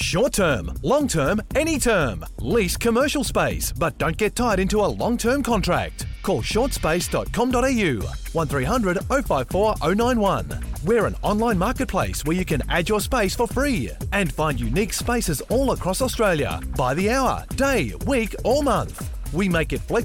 Short term, long term, any term. Lease commercial space, but don't get tied into a long-term contract. Call shortspace.com.au 1300 054 091. We're an online marketplace where you can add your space for free and find unique spaces all across Australia by the hour, day, week or month. We make it flexible